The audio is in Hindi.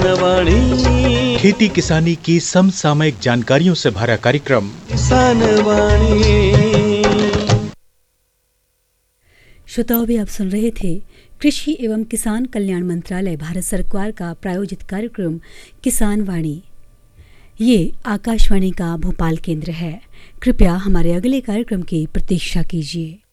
वाणी खेती किसानी की समसामयिक जानकारियों से भरा कार्यक्रम किसान वाणी। श्रोताओं भी आप सुन रहे थे कृषि एवं किसान कल्याण मंत्रालय भारत सरकार का प्रायोजित कार्यक्रम किसान वाणी। ये आकाशवाणी का भोपाल केंद्र है। कृपया हमारे अगले कार्यक्रम की प्रतीक्षा कीजिए।